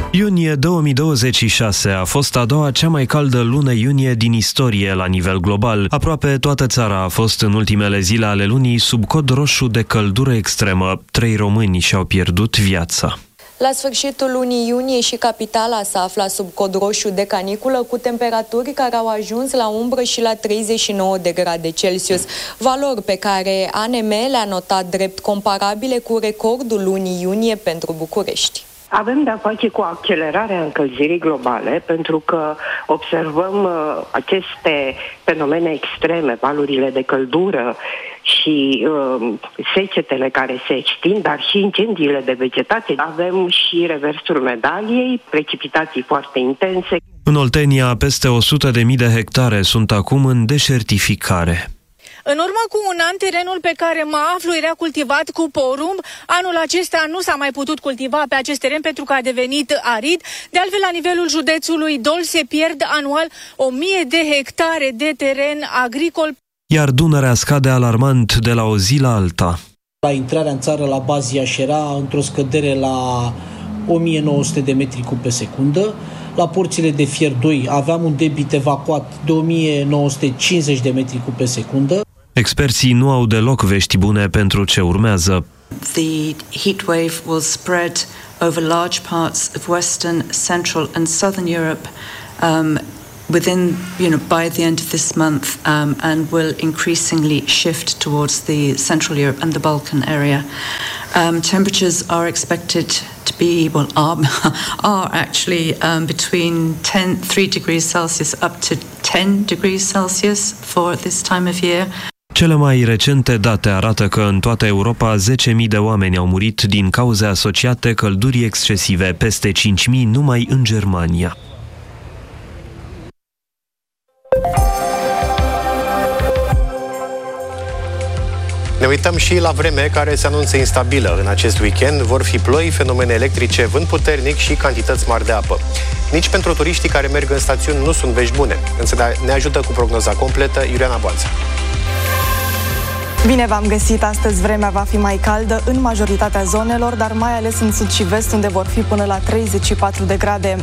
Iunie 2026 a fost a doua cea mai caldă lună iunie din istorie la nivel global. Aproape toată țara a fost în ultimele zile ale lunii sub cod roșu de căldură extremă. 3 români și-au pierdut viața. La sfârșitul lunii iunie și capitala s-a aflat sub cod roșu de caniculă, cu temperaturi care au ajuns la umbră și la 39 de grade Celsius, valori pe care ANM le-a notat drept comparabile cu recordul lunii iunie pentru București. Avem de-a face cu accelerarea încălzirii globale, pentru că observăm aceste fenomene extreme, valurile de căldură și secetele care se extind, dar și incendiile de vegetație. Avem și reversul medaliei, precipitații foarte intense. În Oltenia, peste 100.000 de hectare sunt acum în deșertificare. În urmă cu un an, terenul pe care mă aflu era cultivat cu porumb. Anul acesta nu s-a mai putut cultiva pe acest teren pentru că a devenit arid. De altfel, la nivelul județului Dol se pierd anual 1000 de hectare de teren agricol. Iar Dunărea scade alarmant de la o zi la alta. La intrarea în țară la Baziaș era într-o scădere la 1900 de metri cub pe secundă. La porțile de Fier 2 aveam un debit evacuat de 1950 de metri cub pe secundă. Experții nu au deloc vești bune pentru ce urmează. The heat wave will spread over large parts of Western, Central and Southern Europe by the end of this month and will increasingly shift towards the Central Europe and the Balkan area. Temperatures are expected to be, are actually between 3 degrees Celsius up to 10 degrees Celsius for this time of year. Cele mai recente date arată că în toată Europa 10.000 de oameni au murit din cauze asociate căldurii excesive, peste 5.000 numai în Germania. Ne uităm și la vreme, care se anunță instabilă. În acest weekend vor fi ploi, fenomene electrice, vânt puternic și cantități mari de apă. Nici pentru turiștii care merg în stațiuni nu sunt vești bune, însă ne ajută cu prognoza completă Iuliana Boanța. Bine v-am găsit! Astăzi vremea va fi mai caldă în majoritatea zonelor, dar mai ales în sud și vest, unde vor fi până la 34 de grade.